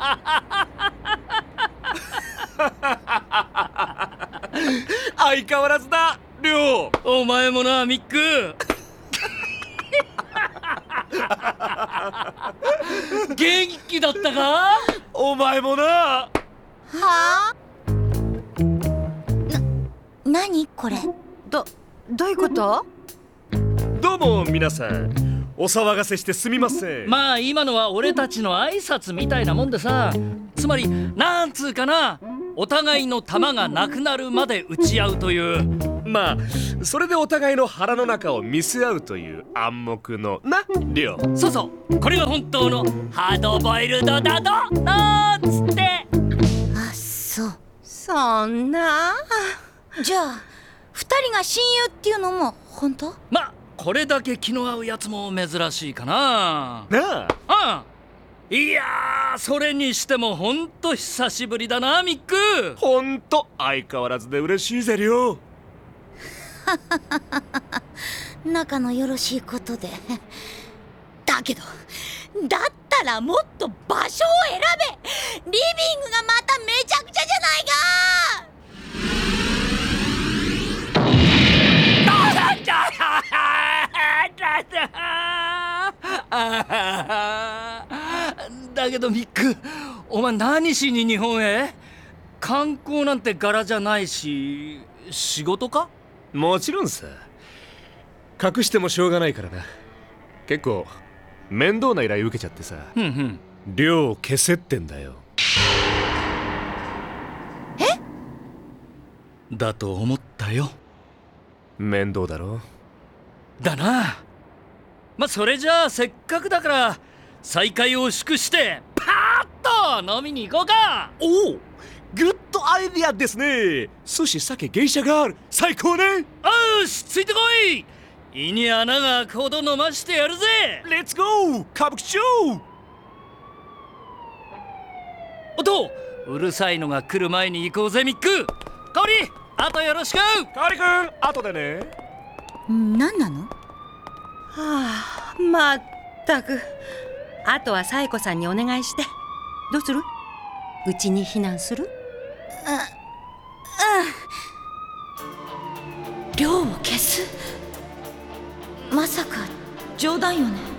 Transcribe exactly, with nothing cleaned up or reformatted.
相変わらずだ、りょう。 お前もな、ミック。元気だったか？ お前もな。 はあ？な、何これ？ ど、どういうこと？ どうも皆さん、お騒がせしてすみません。 まあ今のは俺たちの挨拶みたいなもんでさ、つまりなんつうかな、お互いの弾がなくなるまで撃ち合うという。 まあそれでお互いの腹の中を見せ合うという暗黙のな、りょう。 そうそう、これが本当のハードボイルドだどなんつって。 あ、そう。 そんな。 じゃあ二人が親友っていうのも本当？ まあこれだけ気の合うやつも珍しいかな。 なああ、いやー、それにしてもほんと久しぶりだな、ミック。 ほんと相変わらずで嬉しいぜ、りょう。 仲のよろしいことで。だけどだったらもっと場所を選べ。リビングがまためちゃくちゃじゃないか。 だけどミック、お前何しに日本へ？観光なんて柄じゃないし、仕事か？ もちろんさ。隠してもしょうがないからな。結構面倒な依頼受けちゃってさ。 ふんふん。 量を消せってんだよ。 え？ だと思ったよ。 面倒だろ。 だな。まあそれじゃあせっかくだから再会を祝してパーッと飲みに行こうか。 おお、グッドアイディアですね。寿司、酒、芸者がある。最高ね。 よし、ついてこい。胃に穴が開くほど飲ましてやるぜ。 レッツゴー歌舞伎町。 おっと、うるさいのが来る前に行こうぜミック。香織、あとよろしく。 カリ君、後でね。 何なの？ はあ、まったく。あとはサイコさんにお願いして。どうする？うちに避難する？ うん。量を消す？まさか冗談よね？